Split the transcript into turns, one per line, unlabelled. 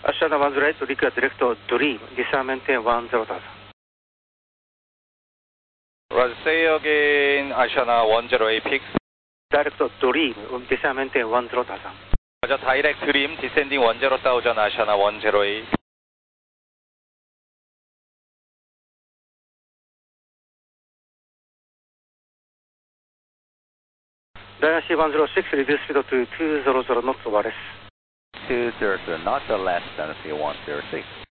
Ashana 108 to Liquid Direct Dream, descend maintain 10,000.
Roger, say again, Ashana 108 peaks.
Direct Dream, descend maintain 10,000.
Roger, direct Dream, descending 10,000, Ashana 108.
Dynasty 106, reduce speed to 200 knots over less.
200 knots less than C106.